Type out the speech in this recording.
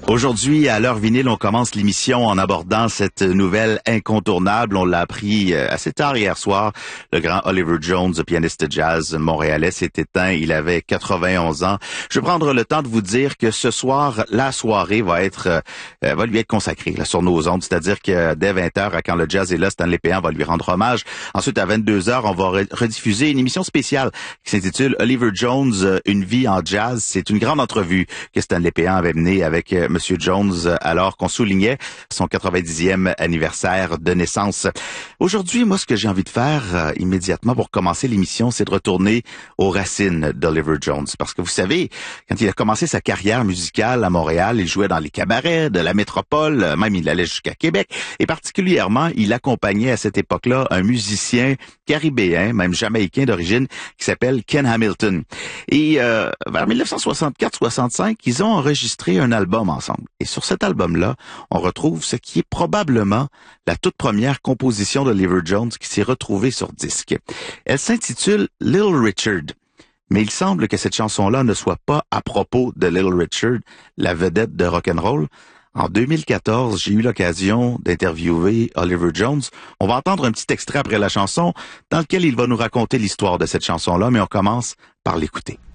Aujourd'hui, à l'heure vinyle, on commence l'émission en abordant cette nouvelle incontournable. On l'a appris assez tard hier soir. Le grand Oliver Jones, pianiste jazz montréalais, s'est éteint. Il avait 91 ans. Je vais prendre le temps de vous dire que ce soir, la soirée va lui être consacrée là, sur nos ondes. C'est-à-dire que dès 20h, à Quand le jazz est là, Stanley Péan va lui rendre hommage. Ensuite, à 22h, on va rediffuser une émission spéciale qui s'intitule Oliver Jones, une vie en jazz. C'est une grande entrevue que Stanley Péan avait menée avec Monsieur Jones, alors qu'on soulignait son 90e anniversaire de naissance. Aujourd'hui, moi, ce que j'ai envie de faire immédiatement pour commencer l'émission, c'est de retourner aux racines d'Oliver Jones. Parce que vous savez, quand il a commencé sa carrière musicale à Montréal, il jouait dans les cabarets de la métropole, même il allait jusqu'à Québec. Et particulièrement, il accompagnait à cette époque-là un musicien caribéen, même jamaïcain d'origine, qui s'appelle Ken Hamilton. Et vers 1964-65, ils ont enregistré un album ensemble. Et sur cet album-là, on retrouve ce qui est probablement la toute première composition d'Oliver Jones qui s'est retrouvée sur disque. Elle s'intitule Little Richard. Mais il semble que cette chanson-là ne soit pas à propos de Little Richard, la vedette de rock'n'roll. En 2014, j'ai eu l'occasion d'interviewer Oliver Jones. On va entendre un petit extrait après la chanson dans lequel il va nous raconter l'histoire de cette chanson-là, mais on commence par l'écouter.